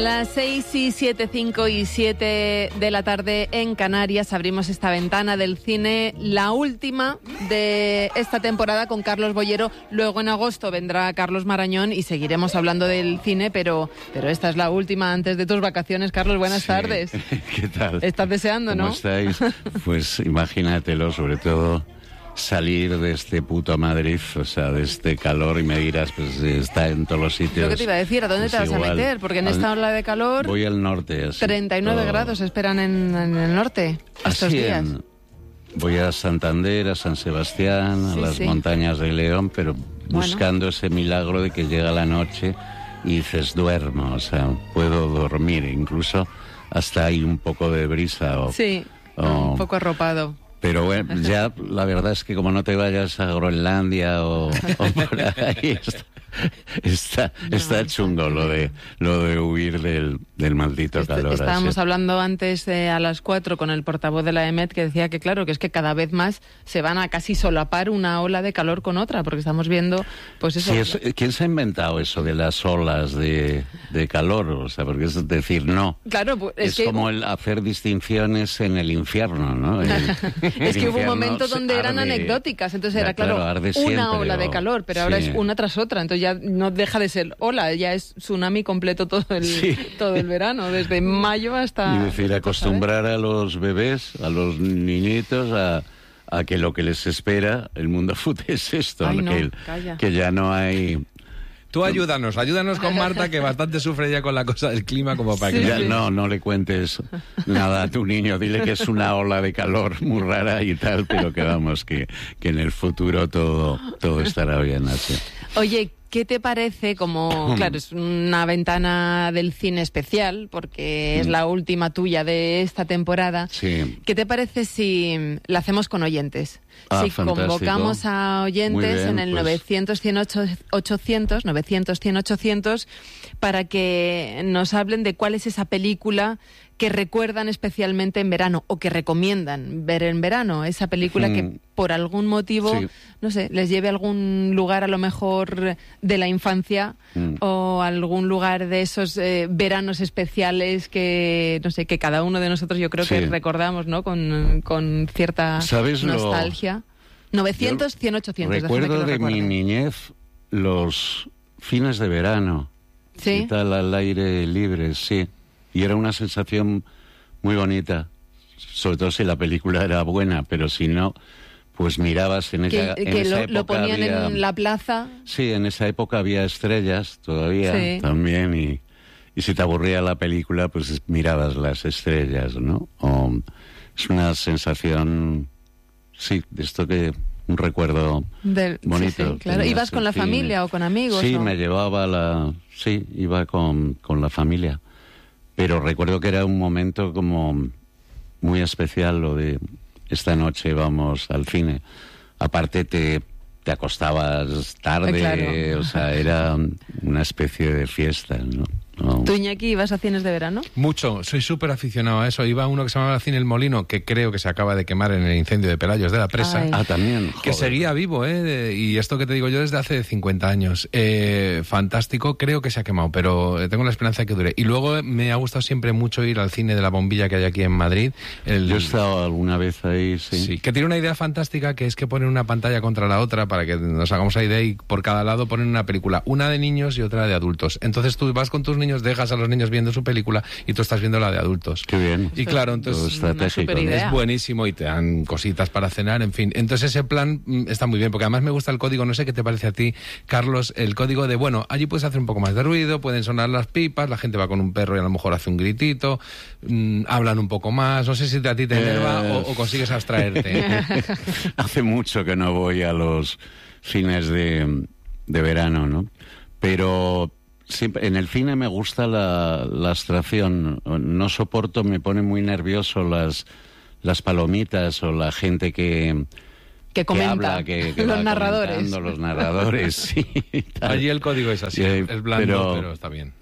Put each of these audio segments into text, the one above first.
las 6 y 7, 5 y 7 de la tarde en Canarias abrimos esta ventana del cine, la última de esta temporada con Carlos Boyero. Luego en agosto vendrá Carlos Marañón y seguiremos hablando del cine, pero esta es la última antes de tus vacaciones. Carlos, buenas tardes. ¿Qué tal? Estás deseando, ¿no? ¿Cómo estáis? Pues imagínatelo, sobre todo salir de este puto Madrid, o sea, de este calor, y me dirás, pues está en todos los sitios. Lo que te iba a decir, ¿a dónde pues te vas igual, a meter? Porque en esta ola de calor... Voy al norte. Así, 39 grados esperan en el norte estos días. Voy a Santander, a San Sebastián, a las montañas de León, pero buscando ese milagro de que llega la noche y dices, duermo, o sea, puedo dormir, incluso hasta hay un poco de brisa. Un poco arropado. Pero bueno, ya la verdad es que como no te vayas a Groenlandia o por ahí, está chungo lo de huir del maldito calor. Estábamos hablando antes a las 4 con el portavoz de la EMET que decía que claro, que es que cada vez más se van a casi solapar una ola de calor con otra, porque estamos viendo pues eso. Sí, ¿quién se ha inventado eso de las olas de calor? O sea, porque es decir, no. Claro, pues, es como el hacer distinciones en el infierno, ¿no? Es que hubo un momento donde eran anecdóticas, entonces era claro una ola de calor, pero ahora es una tras otra, entonces ya no deja de ser ola, ya es tsunami completo todo el verano, desde mayo hasta... Y decir, acostumbrar a los bebés, a los niñitos, a que lo que les espera el mundo fútbol es esto. Ay, no, que ya no hay... Tú ayúdanos con Marta, que bastante sufre ya con la cosa del clima, como para que... No le cuentes nada a tu niño, dile que es una ola de calor muy rara y tal, pero que vamos, que en el futuro todo estará bien así. Oye, ¿qué te parece como, claro, es una ventana del cine especial, porque es la última tuya de esta temporada? Sí. ¿Qué te parece si la hacemos con oyentes? Si fantástico. Convocamos a oyentes bien, en el 900-100-800, 900-100-800, para que nos hablen de cuál es esa película que recuerdan especialmente en verano o que recomiendan ver en verano, esa película que por algún motivo, no sé, les lleve a algún lugar a lo mejor de la infancia o algún lugar de esos veranos especiales que, no sé, que cada uno de nosotros yo creo que recordamos, ¿no? Con cierta nostalgia. 900-100-800. Recuerdo de mi niñez los fines de verano. ¿Sí? Y tal, al aire libre, sí. Y era una sensación muy bonita, sobre todo si la película era buena, pero si no, pues mirabas en esa época. Lo ponían en la plaza. Sí, en esa época había estrellas todavía también, y si te aburría la película, pues mirabas las estrellas, ¿no? Es una sensación, de esto que... un recuerdo bonito. Sí, claro. ¿Ibas con la familia o con amigos? Sí, me llevaba iba con la familia. Pero recuerdo que era un momento como muy especial lo de esta noche vamos al cine. Aparte te acostabas tarde, claro. O sea, era una especie de fiesta, ¿no? ¿Tú, Iñaki, ibas a cines de verano? Mucho, soy súper aficionado a eso. Iba a uno que se llamaba Cine El Molino, que creo que se acaba de quemar en el incendio de Pelayos de la Presa. Ay. También. Que seguía vivo, y esto que te digo yo desde hace 50 años. Fantástico, creo que se ha quemado, pero tengo la esperanza de que dure. Y luego me ha gustado siempre mucho ir al cine de la Bombilla que hay aquí en Madrid. Yo he estado alguna vez ahí, sí. Que tiene una idea fantástica, que es que ponen una pantalla contra la otra para que nos hagamos la idea, y por cada lado ponen una película, una de niños y otra de adultos. Entonces tú vas con tus niños, dejas a los niños viendo su película y tú estás viendo la de adultos. Qué bien. Y claro, entonces es buenísimo y te dan cositas para cenar, en fin. Entonces ese plan está muy bien, porque además me gusta el código, no sé qué te parece a ti, Carlos, el código de, allí puedes hacer un poco más de ruido, pueden sonar las pipas, la gente va con un perro y a lo mejor hace un gritito, hablan un poco más, no sé si a ti te enerva o consigues abstraerte. Hace mucho que no voy a los cines de verano, ¿no? Pero... siempre, en el cine me gusta la abstracción. No soporto, me pone muy nervioso las palomitas o la gente que comenta, habla, que los narradores. Los narradores, sí. Tal. Allí el código es así, es blando, pero está bien.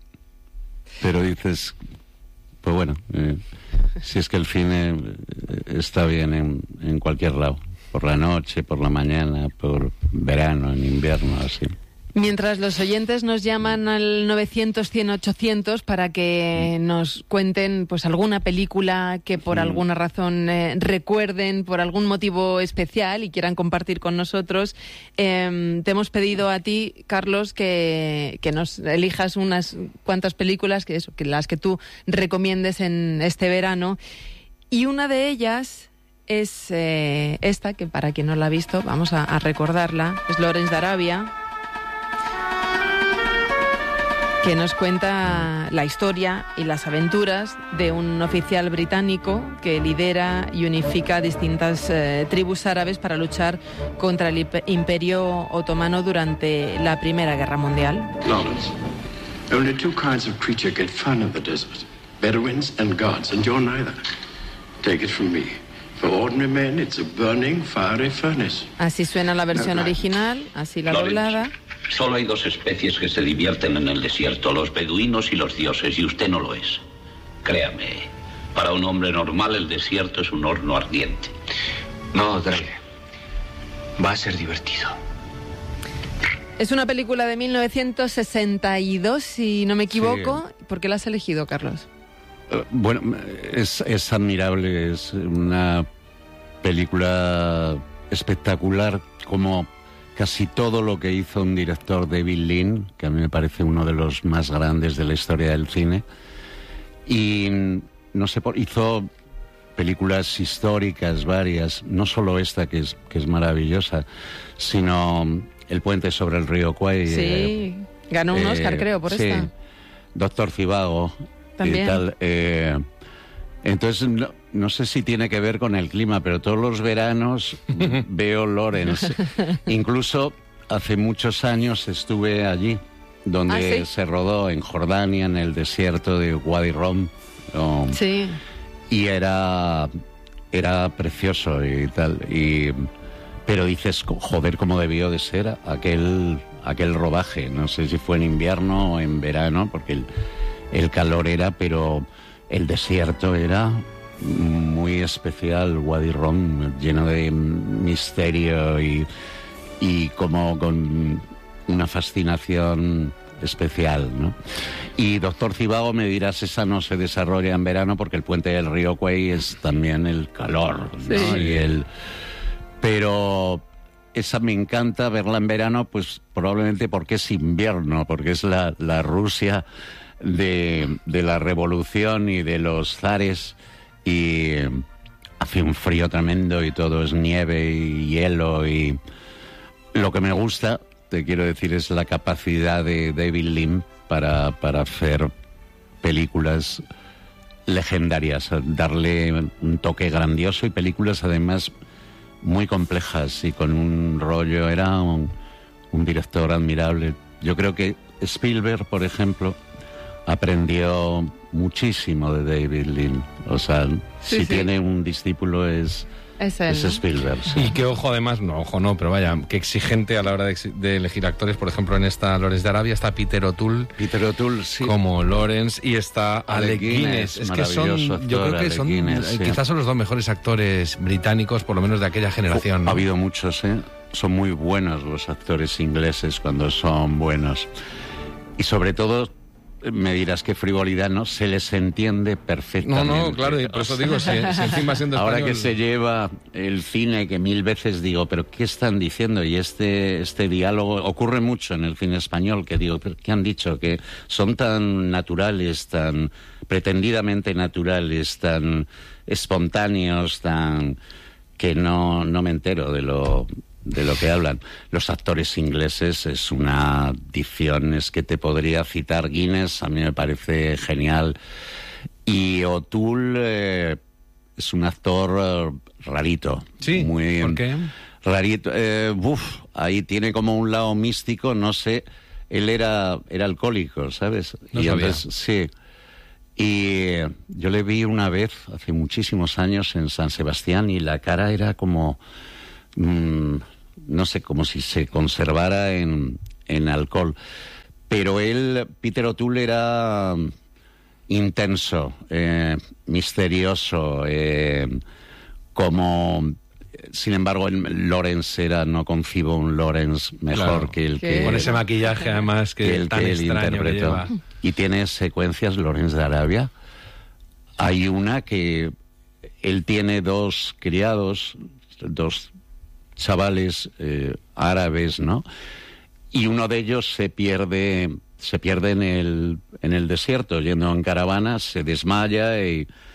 Pero dices, pues bueno, si es que el cine está bien en cualquier lado. Por la noche, por la mañana, por verano, en invierno, así. Mientras los oyentes nos llaman al 900-100-800 para que nos cuenten pues alguna película que por alguna razón recuerden, por algún motivo especial y quieran compartir con nosotros, te hemos pedido a ti, Carlos, que nos elijas unas cuantas películas, que las que tú recomiendes en este verano. Y una de ellas es esta, que para quien no la ha visto, vamos a recordarla, es Lawrence de Arabia, que nos cuenta la historia y las aventuras de un oficial británico que lidera y unifica distintas tribus árabes para luchar contra el Imperio Otomano durante la Primera Guerra Mundial. Lawrence, only two kinds of creature get fun in the desert: Bedouins and gods, and you're neither. Take it from me. For ordinary men, it's a burning, fiery furnace. Así suena la versión original, así la doblada. Solo hay dos especies que se divierten en el desierto, los beduinos y los dioses, y usted no lo es. Créame, para un hombre normal el desierto es un horno ardiente. No, Drake. Va a ser divertido. Es una película de 1962, si no me equivoco. Sí. ¿Por qué la has elegido, Carlos? Bueno, es admirable, es una película espectacular, como casi todo lo que hizo un director, David Lean, que a mí me parece uno de los más grandes de la historia del cine. Y no sé, hizo películas históricas varias, no solo esta que es maravillosa, sino El puente sobre el río Kwai. Sí, ganó un Oscar, creo, por esta. Doctor Zhivago. También. Y tal, entonces, no sé si tiene que ver con el clima, pero todos los veranos veo Lawrence. Incluso hace muchos años estuve allí, donde se rodó, en Jordania, en el desierto de Wadi Rum. Sí. Y era precioso y tal. Pero dices, joder, cómo debió de ser aquel rodaje. No sé si fue en invierno o en verano, porque el calor era, pero el desierto era muy especial. Wadi Rum, lleno de misterio y como con una fascinación especial, ¿no? Y Doctor Zhivago, me dirás, esa no se desarrolla en verano porque el puente del río Kwai es también el calor, ¿no? Sí. Pero esa me encanta verla en verano, pues probablemente porque es invierno, porque es la Rusia de la revolución y de los zares, y hace un frío tremendo y todo es nieve y hielo, y lo que me gusta, te quiero decir, es la capacidad de David Lean para hacer películas legendarias, darle un toque grandioso, y películas además muy complejas y con un rollo. Era un director admirable. Yo creo que Spielberg, por ejemplo, aprendió muchísimo de David Lean. O sea, si tiene un discípulo es Spielberg. Sí. Y que pero vaya, que exigente a la hora de elegir actores. Por ejemplo, en esta Lawrence de Arabia está Peter O'Toole, sí, como Lawrence, y está Alec Guinness. Es que yo creo que son quizás son los dos mejores actores británicos, por lo menos de aquella generación, ¿no? Ha habido muchos, son muy buenos los actores ingleses cuando son buenos. Y sobre todo, me dirás qué frivolidad, ¿no? Se les entiende perfectamente. No, claro, y por eso digo, si encima siendo español. Ahora que se lleva el cine, que mil veces digo, ¿pero qué están diciendo? Y este diálogo ocurre mucho en el cine español, que digo, ¿pero qué han dicho? Que son tan naturales, tan pretendidamente naturales, tan espontáneos, que no me entero de lo que hablan. Los actores ingleses es una dicción, es que te podría citar Guinness, a mí me parece genial. Y O'Toole es un actor rarito. Sí, muy ¿por qué? Rarito. Ahí tiene como un lado místico, no sé. Él era alcohólico, ¿sabes? No sabía. Entonces, sí. Y yo le vi una vez, hace muchísimos años, en San Sebastián, y la cara era como no sé, como si se conservara en alcohol. Pero Peter O'Toole, era intenso, misterioso, como sin embargo, Lawrence no concibo un Lawrence mejor que el que... Con ese maquillaje, además, que tan extraño que lleva. Y tiene secuencias, Lawrence de Arabia. Hay una que él tiene 2 criados, 2 chavales árabes, ¿no? Y uno de ellos se pierde en el desierto, yendo en caravana, se desmaya y